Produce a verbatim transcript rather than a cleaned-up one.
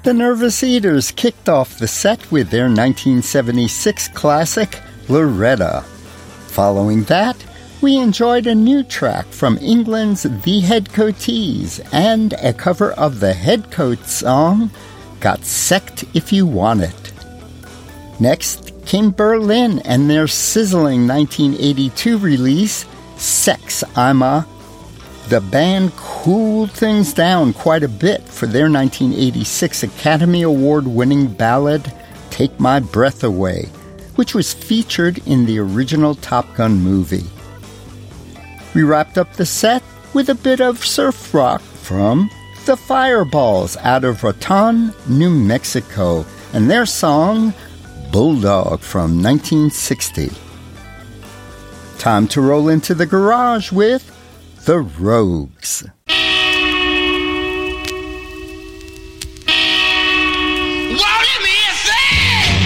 The Nervous Eaters kicked off the set with their nineteen seventy-six classic, Loretta. Following that, we enjoyed a new track from England's The Headcoatees and a cover of the Headcoats song, Got Sect If You Want It. Next came Berlin and their sizzling nineteen eighty-two release, Sex, I'm a... The band cooled things down quite a bit for their nineteen eighty-six Academy Award-winning ballad, Take My Breath Away, which was featured in the original Top Gun movie. We wrapped up the set with a bit of surf rock from the Fireballs out of Raton, New Mexico, and their song, Bulldog from nineteen sixty. Time to roll into the garage with The Rogues.